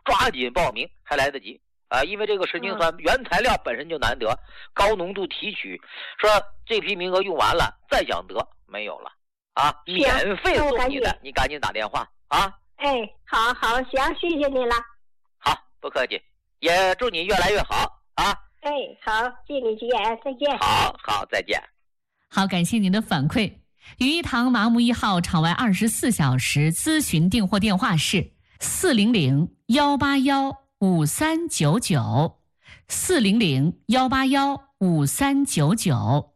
抓紧报名，还来得及啊！因为这个神经酸原材料本身就难得，高浓度提取，说这批名额用完了，再想得没有了啊！免费送你的，你赶紧打电话啊！ 哎，好，行，谢谢你了。 好，不客气，也祝你越来越好啊！ 哎，好，谢谢你，再见。 好，再见。 好，感谢您的反馈。羽一堂麻木1号场外24小时咨询订货电话是400-181-5399 400-181-5399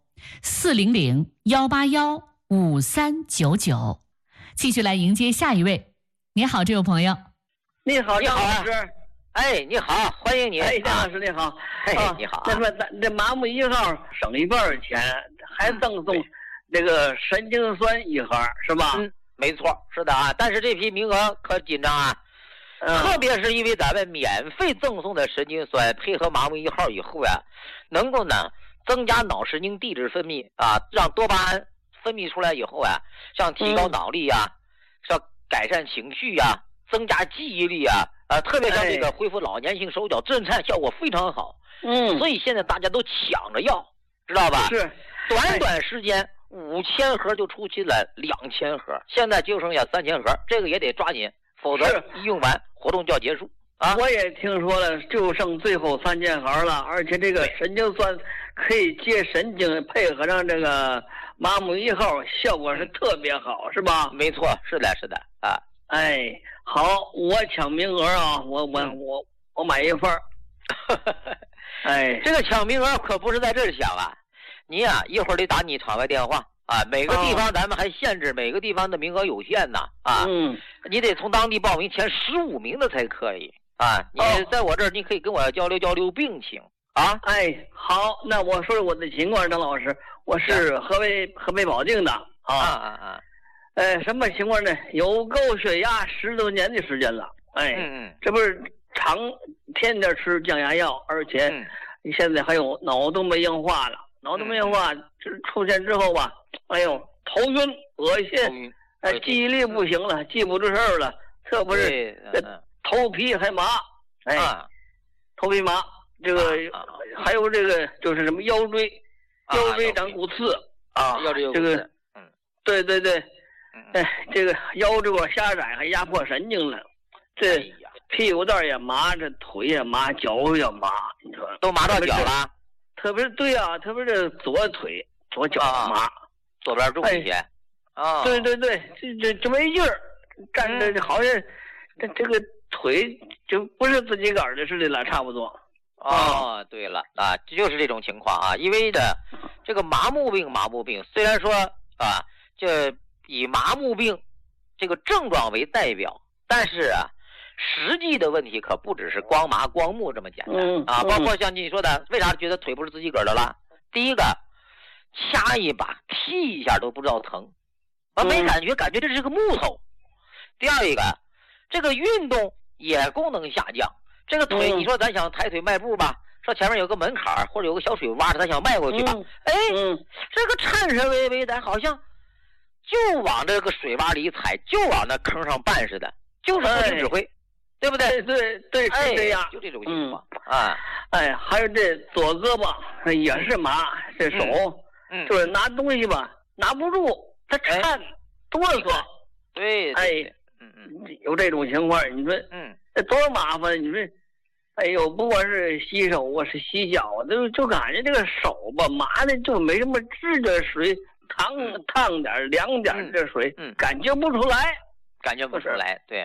400-181-5399。继续来迎接下一位。你好，这位朋友。 你好，张老师。 哎，你好，欢迎你。 哎，张老师你好。 哎，你好。 那么咱这麻木1号省一半钱，还赠送这个神经酸1盒，是吧？ 没错，是的啊。但是这批名额可紧张啊，特别是因为咱们免费赠送的神经酸配合麻木1号以后呀，能够呢增加脑神经递质分泌啊，让多巴胺分泌出来以后啊，像提高脑力呀，像改善情绪呀，增加记忆力啊，特别像这个恢复老年性手脚震颤效果非常好。所以现在大家都抢着要，知道吧？ 是， 短时间5000盒就出去了2000盒，现在就剩下3000盒，这个也得抓紧，否则一用完活动就要结束啊！ 我也听说了，就剩最后3000盒了，而且这个神经酸可以接神经，配合上这个麻木1号，效果是特别好，是吧？ 没错，是的啊！ 哎，好，我抢名额啊，我买一份。哎， 这个抢名额可不是在这儿抢啊！你呀，一会儿得打你场外电话啊。每个地方咱们还限制，每个地方的名额有限呢啊。你得从当地报名前15名的才可以啊。你在我这儿，你可以跟我交流病情啊。 哎，好，那我说说我的情况，张老师，我是河北保定的啊。什么情况呢？有高血压10多年的时间了。哎，这不是天天吃降压药，而且现在还有脑动脉硬化了。脑动脉硬化出现之后吧，哎呦，头晕、恶心，记忆力不行了，记不住事儿了，特别是头皮还麻，头皮麻，这个还有这个就是什么腰椎长骨刺啊，这个对，这个腰这块狭窄还压迫神经了，这屁股蛋也麻，这腿也麻，脚也麻，你说都麻到脚了。 特别是对啊，特别是左脚麻， 左边重一些。 对，这没劲儿，站着好像这个腿就不是自己个儿的似的了，差不多。 对了啊，就是这种情况啊，因为的这个麻木病，虽然说啊，这以麻木病这个症状为代表，但是啊，实际的问题可不只是光麻光木这么简单啊，包括像你说的，为啥觉得腿不是自己个儿的了？第一个，掐一把、踢一下都不知道疼，没感觉这是个木头。第二一个，这个运动也功能下降，这个腿，你说咱想抬腿迈步吧，说前面有个门槛或者有个小水洼，咱想迈过去吧，这个颤颤巍巍的，好像就往这个水洼里踩，就往那坑上绊似的，就是不听指挥。对不对？ 对，是这样， 就这种情况啊。 还有这左胳膊也是麻，这手就是拿东西吧，拿不住，它颤哆嗦。 对， 有这种情况，你说，这多麻烦！你说，哎呦，不管是洗手啊，是洗脚啊，就感觉这个手吧麻的就没什么知觉，水烫点凉点这水，感觉不出来， 对，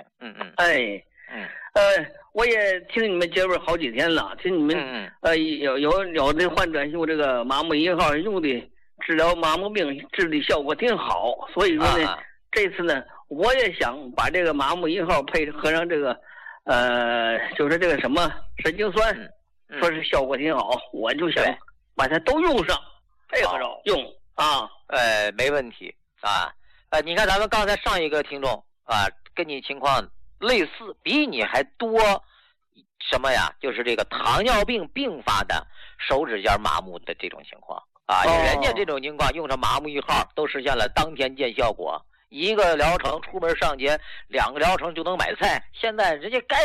我也听你们节目好几天了，听你们有的患者用这个麻木1号用的治疗麻木病，治理效果挺好，所以说呢，这次呢，我也想把这个麻木1号配合上这个就是这个什么神经酸，说是效果挺好，我就想把它都用上，配合着用啊。 没问题啊。你看咱们刚才上一个听众啊，跟你情况类似，比你还多什么呀？就是这个糖尿病并发的手指尖麻木的这种情况啊，人家这种情况用上麻木1号都实现了当天见效果，一个疗程出门上街，2个疗程就能买菜，现在人家该